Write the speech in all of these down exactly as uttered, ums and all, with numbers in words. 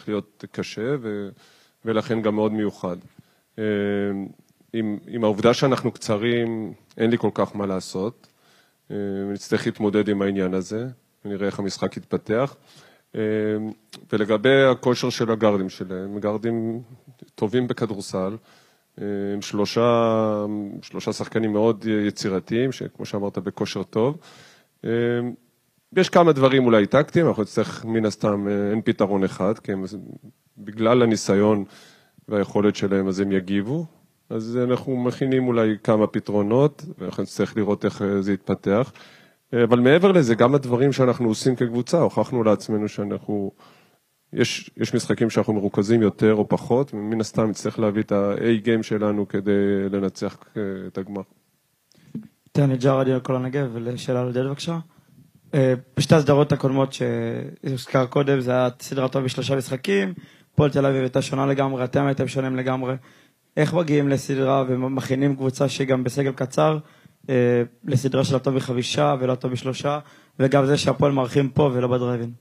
להיות קשה, ו, ולכן גם מאוד מיוחד. עם, עם העובדה שאנחנו קצרים, אין לי כל כך מה לעשות. נצטרך להתמודד עם העניין הזה, ונראה איך המשחק יתפתח. ולגבי הכושר של הגרדים שלהם, גרדים טובים בכדורסל, עם שלושה, שלושה שחקנים מאוד יצירתיים, שכמו שאמרת, בכושר טוב. יש כמה דברים אולי טקטיים, אנחנו נצטרך מן הסתם, אין פתרון אחד, כי הם, בגלל הניסיון והיכולת שלהם, אז הם יגיבו. אז אנחנו מכינים אולי כמה פתרונות, ואנחנו נצטרך לראות איך זה יתפתח. אבל מעבר לזה, גם הדברים שאנחנו עושים כקבוצה, הוכחנו לעצמנו שאנחנו, יש, יש משחקים שאנחנו מרוכזים יותר או פחות, ומן הסתם נצטרך להביא את ה-A-game שלנו כדי לנצח את הגמר. תן ג'ארד כל הנגב, ולשאלה לדעת בבקשה. בשתי הסדרות הקודמות שהוזכר קודם, זה היה סדרה טוב בשלושה משחקים, פועל תל אביב הייתה שונה לגמרי, אתם הייתם שונים לגמרי. איך מגיעים לסדרה ומכינים קבוצה שגם בסגל קצר, לסדרה של הטוב בחמישה ולא טוב בשלושה, וגם זה שהפועל מערכים פה ולא בדרייבין?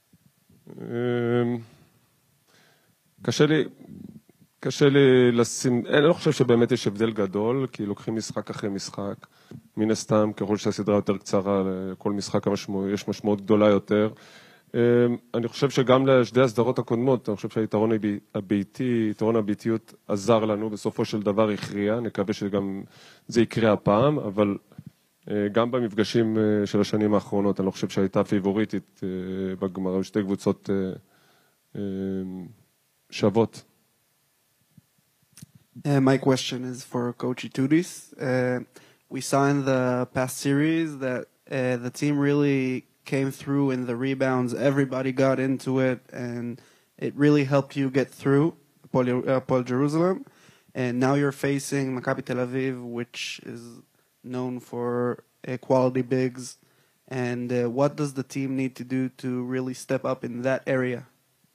קשה לי, קשה לי לשים, אני לא חושב שבאמת יש הבדל גדול, כי לוקחים משחק אחרי משחק, מן הסתם, ככל שהסדרה יותר קצרה, לכל משחק יש משמעות גדולה יותר. אני חושב שגם לשתי הסדרות הקודמות, אני חושב שהיתרון הביתי, יתרון הביתיות עזר לנו, בסופו של דבר הכריע, נקווה שגם זה יקרה הפעם, אבל גם במפגשים של השנים האחרונות, אני לא חושב שהייתה פיבוריטית בגמר, שתי קבוצות שוות. Uh, my question is for Coach Itudis. Uh, we saw in the past series that uh, the team really came through in the rebounds. Everybody got into it, and it really helped you get through Paul, uh, Paul Jerusalem. And now you're facing Maccabi Tel Aviv, which is known for uh, quality bigs. And uh, what does the team need to do to really step up in that area?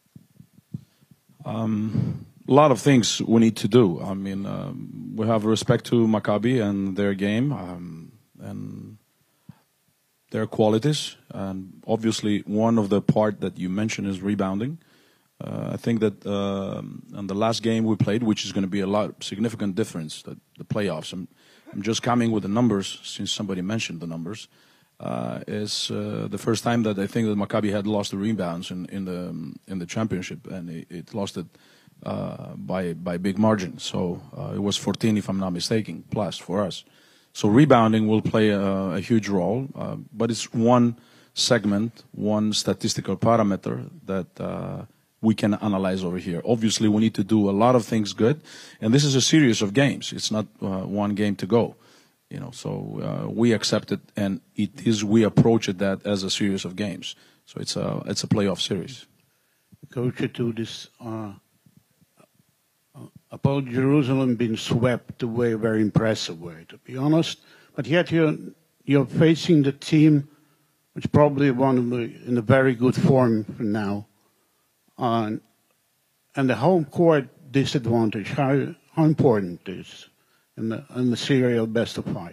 Um, a lot of things we need to do. I mean, um, we have respect to Maccabi and their game um, and their qualities. And obviously, one of the part that you mentioned is rebounding. Uh, I think that uh, in the last game we played, which is going to be a lot significant difference, the, the playoffs. I'm, I'm just coming with the numbers since somebody mentioned the numbers. Uh, is uh, the first time that I think that Maccabi had lost the rebounds in, in the in the championship, and it, it lost it uh, by by big margin. So uh, it was fourteen, if I'm not mistaken, plus for us. So rebounding will play a, a huge role, uh, but it's one segment, one statistical parameter that uh, we can analyze over here. Obviously, we need to do a lot of things good, and this is a series of games. It's not uh, one game to go. You know, so uh, we accept it, and it is we approach it that as a series of games. So it's a it's a playoff series. Coach, to this, uh, about Jerusalem being swept away a very impressive way, to be honest. But yet you're you're facing the team, which probably one of the in a very good form for now, uh, and the home court disadvantage. How how important is in the, in the serial best of five?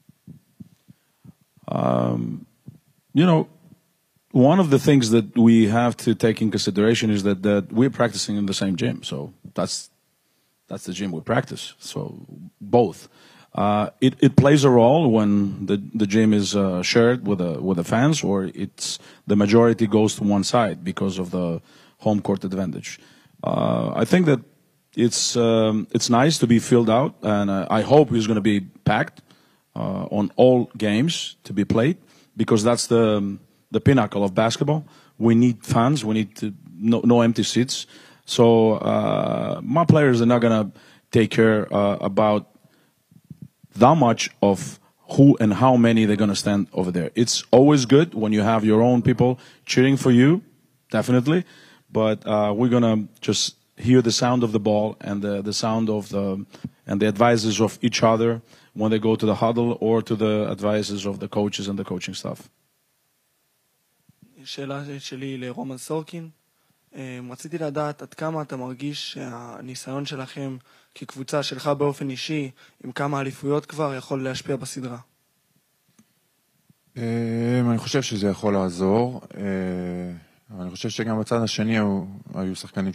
Um, you know, one of the things that we have to take in consideration is that, that we're practicing in the same gym. So that's that's the gym we practice. So both. Uh, it, it plays a role when the, the gym is uh, shared with the, with the fans, or it's the majority goes to one side because of the home court advantage. Uh, I think that It's um, it's nice to be filled out, and uh, I hope it's going to be packed uh, on all games to be played, because that's the um, the pinnacle of basketball. We need fans. We need to, no, no empty seats. So uh, my players are not going to take care uh, about that much of who and how many they're going to stand over there. It's always good when you have your own people cheering for you, definitely, but uh, we're going to just hear the sound of the ball and the, the sound of the and the advices of each other when they go to the huddle or to the advices of the coaches and the coaching staff. שאלה שלי לרומן סורקין. רציתי לדעת עד כמה אתה מרגיש שהניסיון שלכם כקבוצה שלך באופן אישי, עם כמה אליפויות כבר, יכול להשפיע בסדרה. אני חושב שזה יכול לעזור. אני חושב שגם בצד השני היו שחקנים